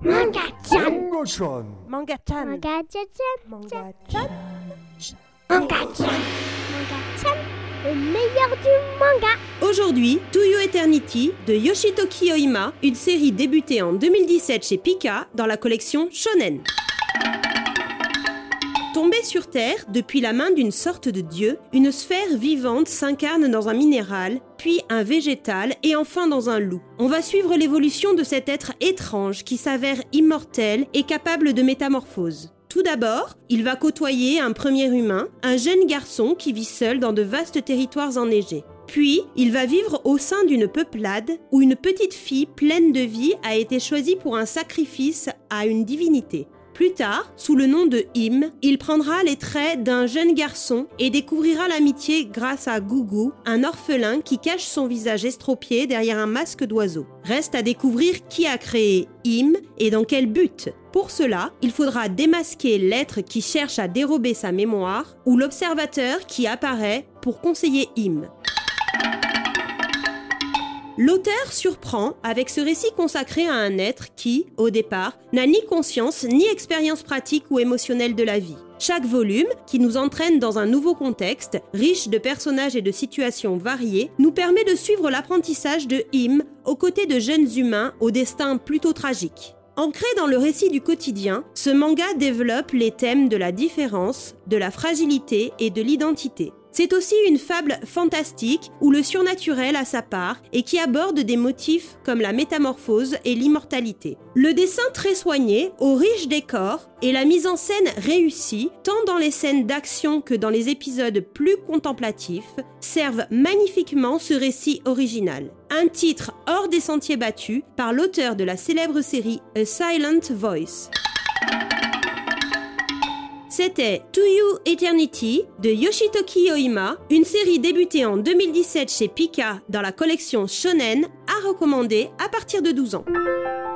Manga-chan. Manga-chan. Manga-chan. Manga-chan. Manga-chan. Manga-chan. Manga-chan. Le meilleur du manga. Aujourd'hui, To You Eternity de Yoshitoki Oima, une série débutée en 2017 chez Pika dans la collection Shonen. Tombée sur Terre, depuis la main d'une sorte de dieu, une sphère vivante s'incarne dans un minéral, puis un végétal et enfin dans un loup. On va suivre l'évolution de cet être étrange qui s'avère immortel et capable de métamorphose. Tout d'abord, il va côtoyer un premier humain, un jeune garçon qui vit seul dans de vastes territoires enneigés. Puis, il va vivre au sein d'une peuplade où une petite fille pleine de vie a été choisie pour un sacrifice à une divinité. Plus tard, sous le nom de Im, il prendra les traits d'un jeune garçon et découvrira l'amitié grâce à Gugu, un orphelin qui cache son visage estropié derrière un masque d'oiseau. Reste à découvrir qui a créé Im et dans quel but. Pour cela, il faudra démasquer l'être qui cherche à dérober sa mémoire ou l'observateur qui apparaît pour conseiller Im. L'auteur surprend avec ce récit consacré à un être qui, au départ, n'a ni conscience ni expérience pratique ou émotionnelle de la vie. Chaque volume, qui nous entraîne dans un nouveau contexte, riche de personnages et de situations variées, nous permet de suivre l'apprentissage de Im aux côtés de jeunes humains au destin plutôt tragique. Ancré dans le récit du quotidien, ce manga développe les thèmes de la différence, de la fragilité et de l'identité. C'est aussi une fable fantastique où le surnaturel a sa part et qui aborde des motifs comme la métamorphose et l'immortalité. Le dessin très soigné, au riche décor et la mise en scène réussie, tant dans les scènes d'action que dans les épisodes plus contemplatifs, servent magnifiquement ce récit original. Un titre hors des sentiers battus par l'auteur de la célèbre série A Silent Voice. C'était To You Eternity de Yoshitoki Oima, une série débutée en 2017 chez Pika dans la collection Shonen, à recommander à partir de 12 ans.